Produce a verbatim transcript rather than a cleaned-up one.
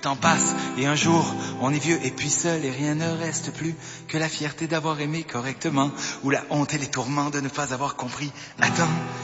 temps passe et un jour on est vieux et puis seul et rien ne reste plus que la fierté d'avoir aimé correctement ou la honte et les tourments de ne pas avoir compris. Attends,